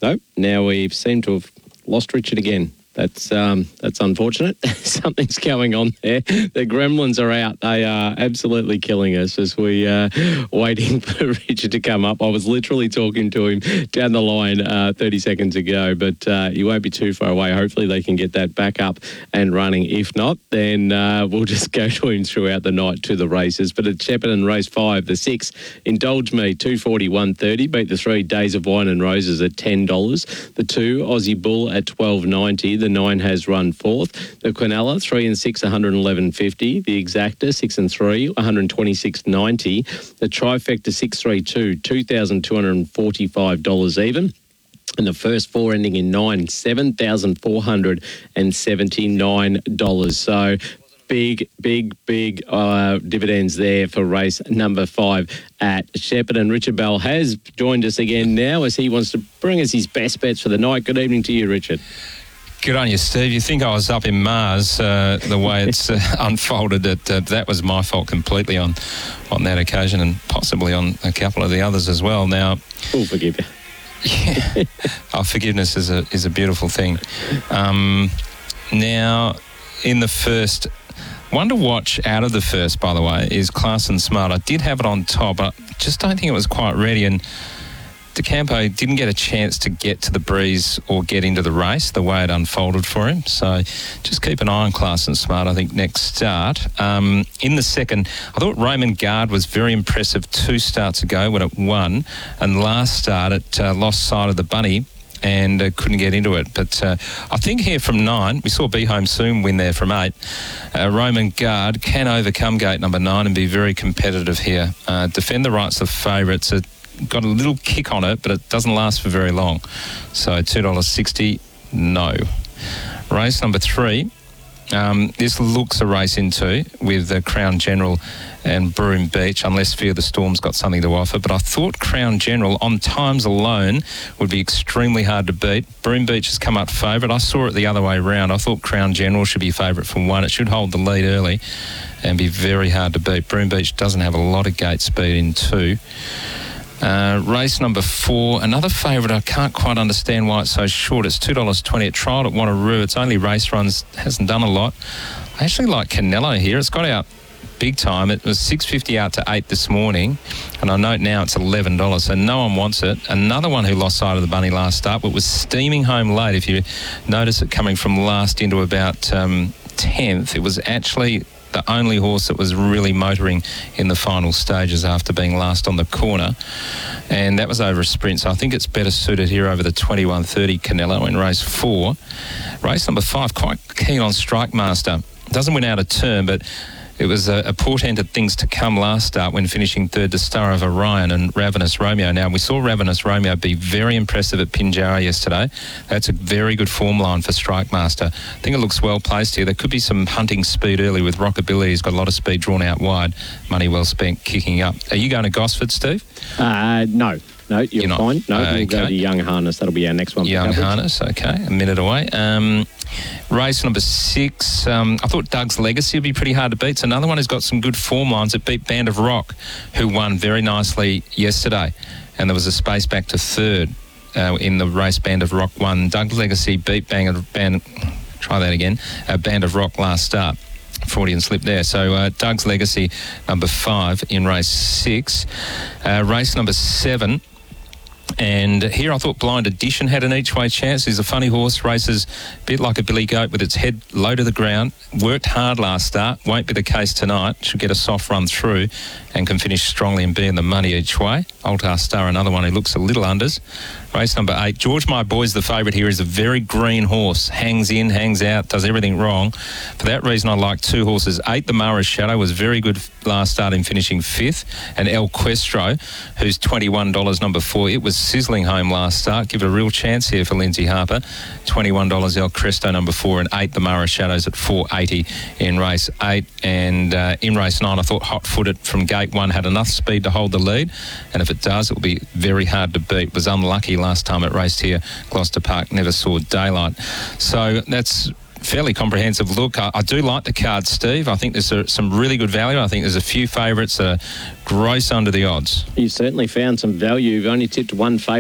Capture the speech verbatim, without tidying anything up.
No, now we seem to have lost Richard again. That's um, that's unfortunate. Something's going on there. The gremlins are out. They are absolutely killing us as we are uh, waiting for Richard to come up. I was literally talking to him down the line uh, thirty seconds ago, but uh, he won't be too far away. Hopefully they can get that back up and running. If not, then uh, we'll just go to him throughout the night to the races. But at Shepparton race five, the six, Indulge Me, two forty, one thirty. Beat the three, Days of Wine and Roses at ten dollars. The two, Aussie Bull at twelve ninety. The nine has run fourth. The Quinella, three and six, one eleven fifty. The Exacta, six and three, one twenty-six ninety. The Trifecta, six three two, two thousand two hundred forty-five dollars even. And the first four ending in nine, seven thousand four hundred seventy-nine dollars. So big, big, big uh, dividends there for race number five at Shepparton. Richard Bell has joined us again now as he wants to bring us his best bets for the night. Good evening to you, Richard. Good on you, Steve. You think I was up in Mars uh, the way it's uh, unfolded. That uh, that was my fault completely on on that occasion, and possibly on a couple of the others as well. Now, we'll forgive you. Yeah, oh, forgiveness is a is a beautiful thing. Um, now, in the first, one to watch out of the first, by the way, is Class and Smart. I did have it on top, but I just don't think it was quite ready, and DeCampo didn't get a chance to get to the breeze or get into the race the way it unfolded for him. So just keep an eye on Class and Smart, I think, next start. Um, in the second, I thought Raymond Guard was very impressive two starts ago when it won, and last start it uh, lost sight of the bunny and uh, couldn't get into it. But uh, I think here from nine, we saw Be Home Soon win there from eight. Uh, Raymond Guard can overcome gate number nine and be very competitive here. Uh, defend the rights of favourites. Got a little kick on it, but it doesn't last for very long. So two dollars sixty, no. Race number three. Um, this looks a race into with uh, Crown General and Broome Beach, unless Fear the Storm's got something to offer. But I thought Crown General, on times alone, would be extremely hard to beat. Broome Beach has come up favourite. I saw it the other way round. I thought Crown General should be favourite from one. It should hold the lead early and be very hard to beat. Broome Beach doesn't have a lot of gate speed in two. Uh, race number four, another favourite. I can't quite understand why it's so short. It's two dollars twenty. It trialled at Wanneroo. It's only race runs, hasn't done a lot. I actually like Canelo here. It's got out big time. It was six fifty out to eight this morning, and I note now it's eleven dollars, so no one wants it. Another one who lost sight of the bunny last start, but was steaming home late. If you notice it coming from last into about um, tenth, it was actually the only horse that was really motoring in the final stages after being last on the corner, and that was over a sprint. So I think it's better suited here over the twenty-one thirty Canelo in race four. Race number five, quite keen on Strike Master. Doesn't win out a turn, but it was a, a portent of things to come last start when finishing third to Star of Orion and Ravenous Romeo. Now, we saw Ravenous Romeo be very impressive at Pinjarra yesterday. That's a very good form line for Strike Master. I think it looks well placed here. There could be some hunting speed early with Rockabilly. He's got a lot of speed drawn out wide. Money well spent kicking up. Are you going to Gosford, Steve? Uh, no. No, you're, you're fine. No, uh, we'll okay. go to Young Harness. That'll be our next one. Young Harness, okay. A minute away. Um, race number six. Um, I thought Doug's Legacy would be pretty hard to beat. It's another one who's got some good form lines. It beat Band of Rock, who won very nicely yesterday. And there was a space back to third uh, in the race. Band of Rock won. Doug's Legacy beat Band of... Band, try that again. Uh, Band of Rock last start. forty and slip there. So uh, Doug's Legacy, number five in race six. Uh, race number seven. And here I thought Blind Edition had an each-way chance. He's a funny horse, races a bit like a billy goat with its head low to the ground. Worked hard last start, won't be the case tonight. Should get a soft run through and can finish strongly and be in the money each way. Altar Star, another one who looks a little unders. Race number eight. George My Boy's the favourite here. Is a very green horse. Hangs in, hangs out, does everything wrong. For that reason, I like two horses. Eight, the Mara's Shadow, was very good last start in finishing fifth. And El Questro, who's twenty-one dollars, number four. It was sizzling home last start. Give it a real chance here for Lindsay Harper. twenty-one dollars, El Cresto, number four. And eight, the Mara Shadows at four eighty in race eight. And uh, in race nine, I thought Hot Footed from gate one had enough speed to hold the lead. And if it does, it will be very hard to beat. It was unlucky last time it raced here. Gloucester Park never saw daylight. So that's fairly comprehensive look. I, I do like the card, Steve. I think there's a, some really good value. I think there's a few favourites that are gross under the odds. You certainly found some value. You've only tipped one favourite.